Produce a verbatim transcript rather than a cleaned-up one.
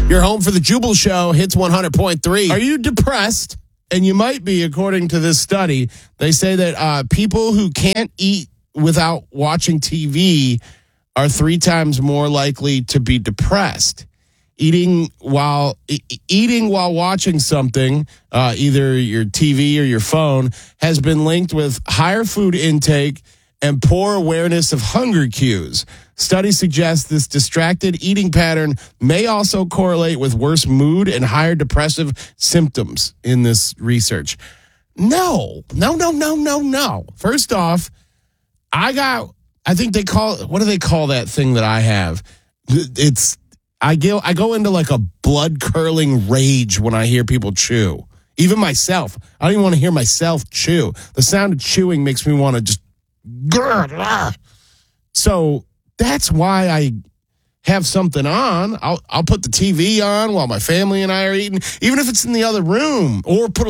Your home for the Jubal Show, Hits one hundred point three. Are you depressed? And you might be, according to this study. They say that uh, people who can't eat without watching T V are three times more likely to be depressed. Eating while e- eating while watching something, uh, either your T V or your phone, has been linked with higher food intake and poor awareness of hunger cues. Studies suggest this distracted eating pattern may also correlate with worse mood and higher depressive symptoms in this research. No, no, no, no, no, no. First off, I got, I think they call, what do they call that thing that I have? It's, I go, I go into like a blood curdling rage when I hear people chew. Even myself. I don't even want to hear myself chew. The sound of chewing makes me want to just, so that's why I have something on. I'll I'll put the T V on while my family and I are eating, even if it's in the other room, or put a